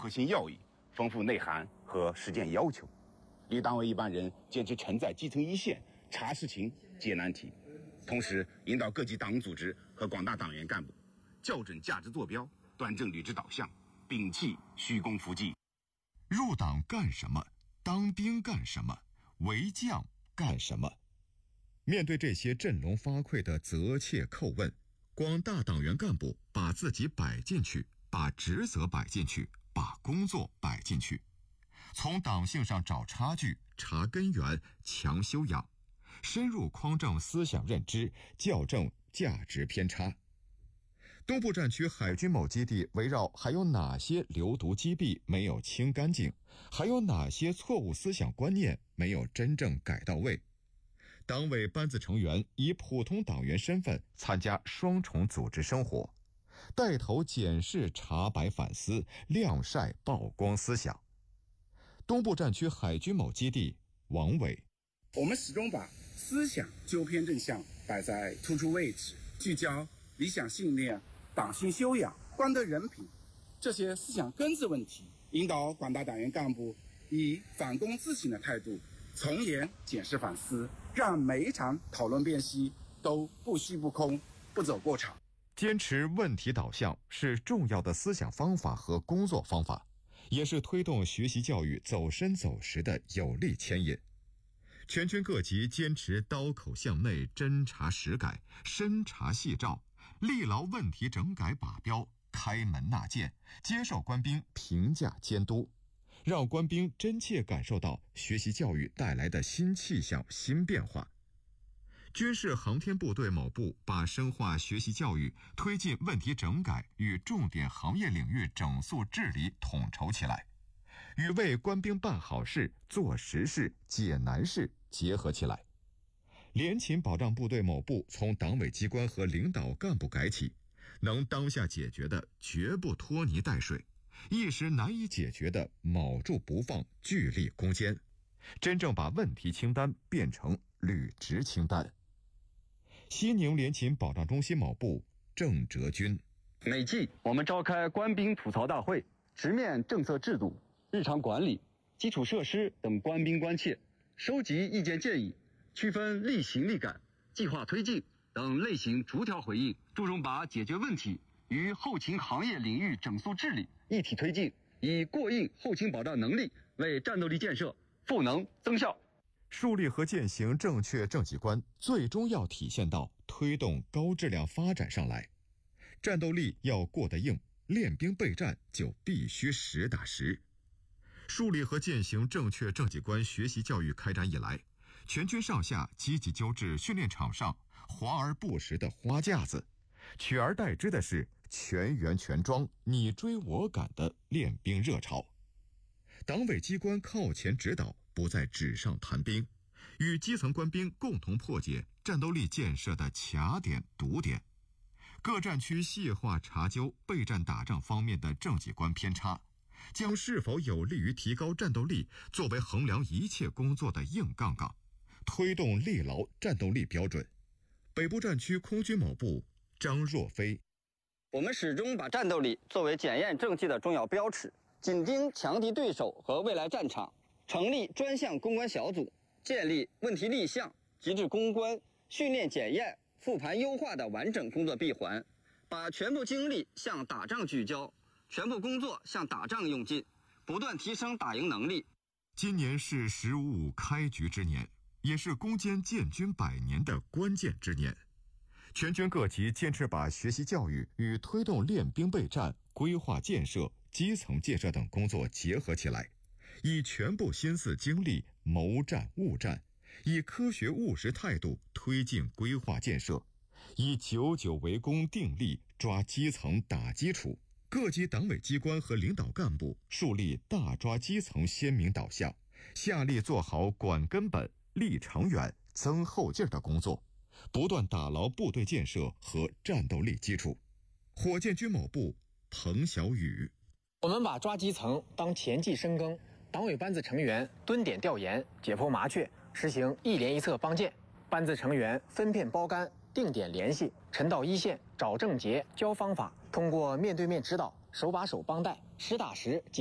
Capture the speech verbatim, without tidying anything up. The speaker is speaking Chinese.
核心要义，丰富内涵和实践要求。李党委一般人坚持承载基层一线，查事情解难题，同时引导各级党组织和广大党员干部校准价值坐标，端正履职导向，摒弃虚功浮绩。 入党干什么？当兵干什么？为将干什么？面对这些振聋发聩的责切叩问，广大党员干部把自己摆进去，把职责摆进去，把工作摆进去，从党性上找差距，查根源，强修养，深入匡正思想认知，校正价值偏差。东部战区海军某基地围绕还有哪些流毒积弊没有清干净，还有哪些错误思想观念没有真正改到位，党委班子成员以普通党员身份参加双重组织生活，带头检视查白反思，晾晒曝光思想。东部战区海军某基地王伟， 我们始终把思想纠偏正向摆在突出位置，聚焦理想信念、党性修养、官德人品这些思想根子问题，引导广大党员干部以反躬自省的态度，从严检视反思，让每一场讨论辨析都不虚不空，不走过场。 坚持问题导向是重要的思想方法和工作方法，也是推动学习教育走深走实的有力牵引。全军各级坚持刀口向内，真查实改，深查细照，力劳问题整改把标，开门纳谏，接受官兵评价监督，让官兵真切感受到学习教育带来的新气象、新变化。军事航天部队某部把深化学习教育、推进问题整改与重点行业领域整肃治理统筹起来，与为官兵办好事、做实事、解难事结合起来。联勤保障部队某部从党委机关和领导干部改起，能当下解决的绝不拖泥带水，一时难以解决的卯住不放，聚力攻坚，真正把问题清单变成履职清单。西宁联勤保障中心某部郑哲军， 每季我们召开官兵吐槽大会，直面政策制度、日常管理、基础设施等官兵关切，收集意见建议，区分立行立改、计划推进等类型逐条回应，注重把解决问题与后勤行业领域整肃治理一体推进，以过硬后勤保障能力为战斗力建设赋能增效。 树立和践行正确政绩观，最终要体现到推动高质量发展上来。战斗力要过得硬，练兵备战就必须实打实。树立和践行正确政绩观学习教育开展以来，全军上下积极纠治训练场上华而不实的花架子，取而代之的是全员全装、你追我赶的练兵热潮。党委机关靠前指导，不在纸上谈兵，与基层官兵共同破解战斗力建设的卡点堵点，各战区细化查究备战打仗方面的政绩观偏差，将是否有利于提高战斗力作为衡量一切工作的硬杠杠，推动力劳战斗力标准。北部战区空军某部张若飞， 我们始终把战斗力作为检验政绩的重要标尺，紧盯强敌对手和未来战场，成立专项攻关小组，建立问题立项、机制攻关、训练检验、复盘优化的完整工作闭环，把全部精力向打仗聚焦，全部工作向打仗用尽，不断提升打赢能力。 今年是十五五开局之年，也是攻坚建军百年的关键之年。全军各级坚持把学习教育与推动练兵备战、规划建设、基层建设等工作结合起来，以全部心思精力谋战务战，以科学务实态度推进规划建设，以久久为功定力抓基层打基础。各级党委机关和领导干部树立大抓基层鲜明导向，下力做好管根本、立长远、增后劲的工作，不断打牢部队建设和战斗力基础。火箭军某部彭小雨， 我们把抓基层当前期深耕，党委班子成员蹲点调研，解剖麻雀，实行一连一策帮建，班子成员分片包干，定点联系，沉到一线找症结、教方法，通过面对面指导、手把手帮带、实打实